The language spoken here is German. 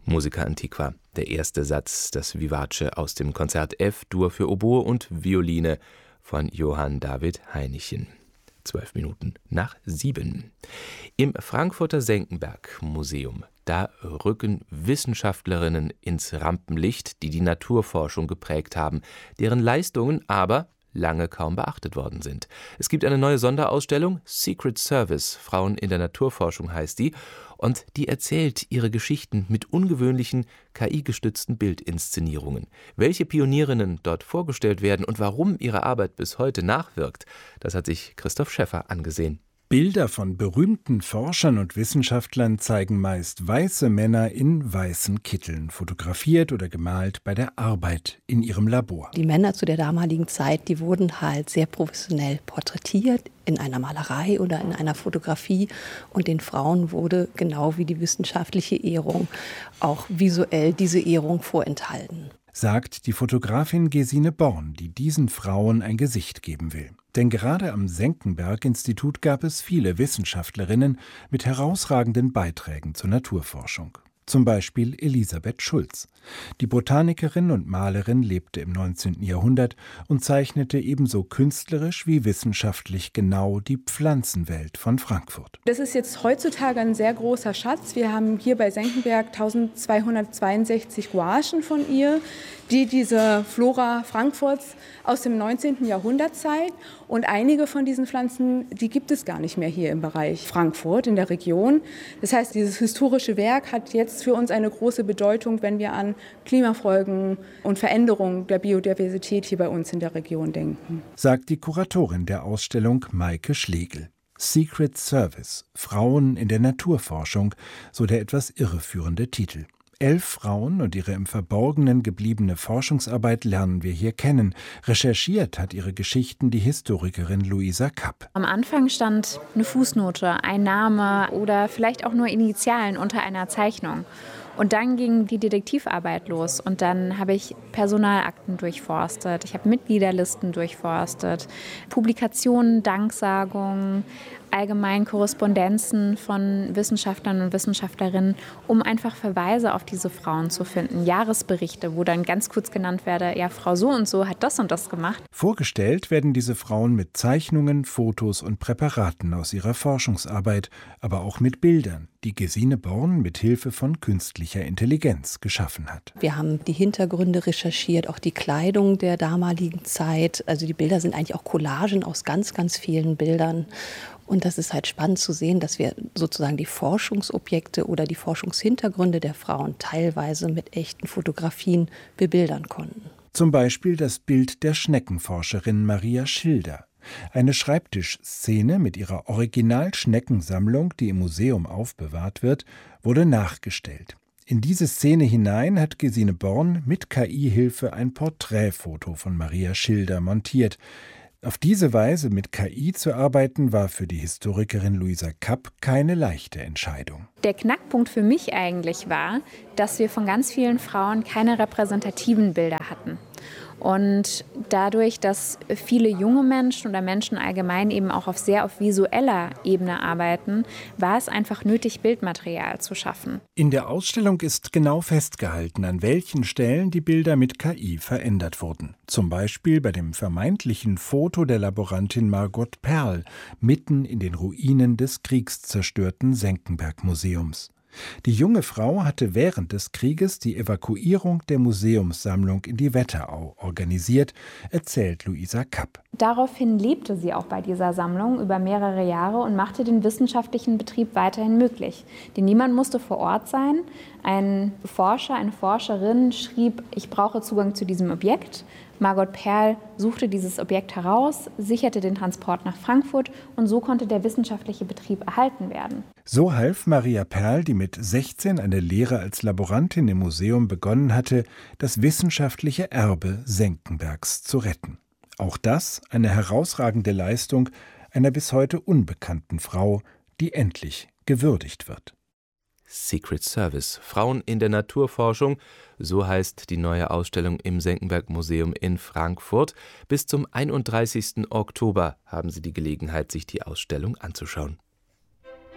Musica Antiqua, der erste Satz, das Vivace aus dem Konzert F-Dur für Oboe und Violine von Johann David Heinichen. 7:12. Im Frankfurter Senckenberg-Museum, da rücken Wissenschaftlerinnen ins Rampenlicht, die die Naturforschung geprägt haben, deren Leistungen aber lange kaum beachtet worden sind. Es gibt eine neue Sonderausstellung, Secret Service, Frauen in der Naturforschung heißt die, und die erzählt ihre Geschichten mit ungewöhnlichen, KI-gestützten Bildinszenierungen. Welche Pionierinnen dort vorgestellt werden und warum ihre Arbeit bis heute nachwirkt, das hat sich Christoph Schäffer angesehen. Bilder von berühmten Forschern und Wissenschaftlern zeigen meist weiße Männer in weißen Kitteln, fotografiert oder gemalt bei der Arbeit in ihrem Labor. Die Männer zu der damaligen Zeit, die wurden halt sehr professionell porträtiert in einer Malerei oder in einer Fotografie, und den Frauen wurde genau wie die wissenschaftliche Ehrung auch visuell diese Ehrung vorenthalten. Sagt die Fotografin Gesine Born, die diesen Frauen ein Gesicht geben will. Denn gerade am Senckenberg-Institut gab es viele Wissenschaftlerinnen mit herausragenden Beiträgen zur Naturforschung. Zum Beispiel Elisabeth Schulz. Die Botanikerin und Malerin lebte im 19. Jahrhundert und zeichnete ebenso künstlerisch wie wissenschaftlich genau die Pflanzenwelt von Frankfurt. Das ist jetzt heutzutage ein sehr großer Schatz. Wir haben hier bei Senckenberg 1262 Gouachen von ihr, die diese Flora Frankfurts aus dem 19. Jahrhundert zeigen. Und einige von diesen Pflanzen, die gibt es gar nicht mehr hier im Bereich Frankfurt, in der Region. Das heißt, dieses historische Werk hat jetzt für uns eine große Bedeutung, wenn wir an Klimafolgen und Veränderungen der Biodiversität hier bei uns in der Region denken. Sagt die Kuratorin der Ausstellung Maike Schlegel. Secret Service, Frauen in der Naturforschung, so der etwas irreführende Titel. 11 Frauen und ihre im Verborgenen gebliebene Forschungsarbeit lernen wir hier kennen. Recherchiert hat ihre Geschichten die Historikerin Luisa Kapp. Am Anfang stand eine Fußnote, ein Name oder vielleicht auch nur Initialen unter einer Zeichnung. Und dann ging die Detektivarbeit los und dann habe ich Personalakten durchforstet, ich habe Mitgliederlisten durchforstet, Publikationen, Danksagungen, allgemein Korrespondenzen von Wissenschaftlern und Wissenschaftlerinnen, um einfach Verweise auf diese Frauen zu finden, Jahresberichte, wo dann ganz kurz genannt werde, ja, Frau so und so hat das und das gemacht. Vorgestellt werden diese Frauen mit Zeichnungen, Fotos und Präparaten aus ihrer Forschungsarbeit, aber auch mit Bildern, die Gesine Born mit Hilfe von künstlicher Intelligenz geschaffen hat. Wir haben die Hintergründe recherchiert, auch die Kleidung der damaligen Zeit. Also die Bilder sind eigentlich auch Collagen aus ganz, ganz vielen Bildern. Und das ist halt spannend zu sehen, dass wir sozusagen die Forschungsobjekte oder die Forschungshintergründe der Frauen teilweise mit echten Fotografien bebildern konnten. Zum Beispiel das Bild der Schneckenforscherin Maria Schilder. Eine Schreibtischszene mit ihrer Original-Schneckensammlung, die im Museum aufbewahrt wird, wurde nachgestellt. In diese Szene hinein hat Gesine Born mit KI-Hilfe ein Porträtfoto von Maria Schilder montiert. Auf diese Weise mit KI zu arbeiten, war für die Historikerin Luisa Kapp keine leichte Entscheidung. Der Knackpunkt für mich eigentlich war, dass wir von ganz vielen Frauen keine repräsentativen Bilder hatten. Und dadurch, dass viele junge Menschen oder Menschen allgemein eben auch auf visueller Ebene arbeiten, war es einfach nötig, Bildmaterial zu schaffen. In der Ausstellung ist genau festgehalten, an welchen Stellen die Bilder mit KI verändert wurden. Zum Beispiel bei dem vermeintlichen Foto der Laborantin Margot Perl, mitten in den Ruinen des kriegszerstörten Senckenberg-Museums. Die junge Frau hatte während des Krieges die Evakuierung der Museumssammlung in die Wetterau organisiert, erzählt Luisa Kapp. Daraufhin lebte sie auch bei dieser Sammlung über mehrere Jahre und machte den wissenschaftlichen Betrieb weiterhin möglich. Denn niemand musste vor Ort sein. Ein Forscher, eine Forscherin schrieb, ich brauche Zugang zu diesem Objekt. Margot Perl suchte dieses Objekt heraus, sicherte den Transport nach Frankfurt und so konnte der wissenschaftliche Betrieb erhalten werden. So half Maria Perl, die mit 16 eine Lehre als Laborantin im Museum begonnen hatte, das wissenschaftliche Erbe Senckenbergs zu retten. Auch das eine herausragende Leistung einer bis heute unbekannten Frau, die endlich gewürdigt wird. Secret Service, Frauen in der Naturforschung, so heißt die neue Ausstellung im Senckenberg-Museum in Frankfurt. Bis zum 31. Oktober haben Sie die Gelegenheit, sich die Ausstellung anzuschauen.